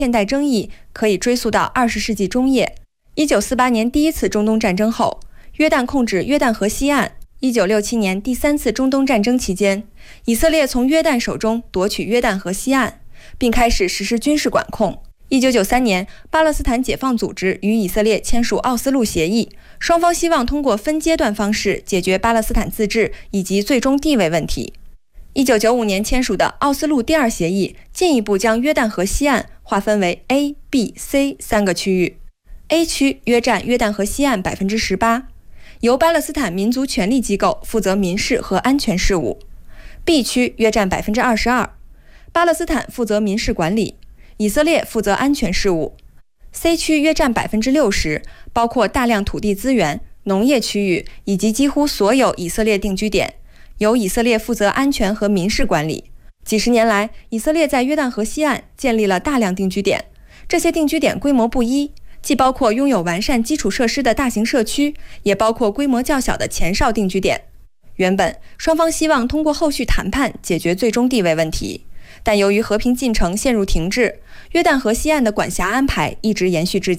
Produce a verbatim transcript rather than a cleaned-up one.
现代争议可以追溯到二十世纪中叶。一九四八年第一次中东战争后，约旦控制约旦河西岸。一九六七年第三次中东战争期间，以色列从约旦手中夺取约旦河西岸，并开始实施军事管控。一九九三年，巴勒斯坦解放组织与以色列签署奥斯陆协议，双方希望通过分阶段方式解决巴勒斯坦自治以及最终地位问题。一九九五年签署的奥斯陆第二协议进一步将约旦河西岸划分为 A、B、C 三个区域。A 区约占约旦河西岸 百分之十八， 由巴勒斯坦民族权力机构负责民事和安全事务。 B 区约占 百分之二十二， 巴勒斯坦负责民事管理，以色列负责安全事务。 C 区约占 百分之六十， 包括大量土地资源、农业区域以及几乎所有以色列定居点，由以色列负责安全和民事管理。几十年来，以色列在约旦河西岸建立了大量定居点，这些定居点规模不一，既包括拥有完善基础设施的大型社区，也包括规模较小的前哨定居点。原本双方希望通过后续谈判解决最终地位问题，但由于和平进程陷入停滞，约旦河西岸的管辖安排一直延续至今。